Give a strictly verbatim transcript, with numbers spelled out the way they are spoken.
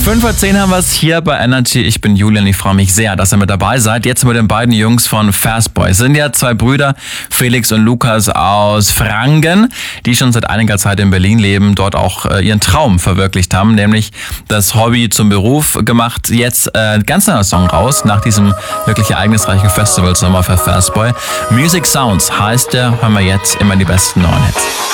fünf Uhr zehn haben wir es hier bei Energy. Ich bin Julian, ich freue mich sehr, dass ihr mit dabei seid. Jetzt mit den beiden Jungs von Fastboy. Es sind ja zwei Brüder, Felix und Lukas aus Franken, die schon seit einiger Zeit in Berlin leben, dort auch äh, ihren Traum verwirklicht haben, nämlich das Hobby zum Beruf gemacht. Jetzt äh, ganz neuer Song raus, nach diesem wirklich ereignisreichen Festivalsommer für Fastboy. Music Sounds heißt der, hören wir jetzt immer die besten neuen Hits.